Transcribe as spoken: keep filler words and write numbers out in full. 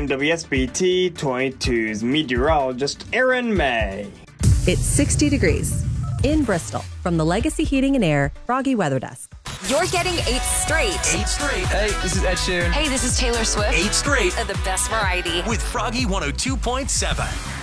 I'm W S B T twenty-two's meteorologist Aaron May. It's sixty degrees in Bristol from the Legacy Heating and Air Froggy Weather Desk. You're getting eight straight. Eight straight. Hey, this is Ed Sheeran. Hey, this is Taylor Swift. Eight straight. Of the best variety. With Froggy one oh two point seven.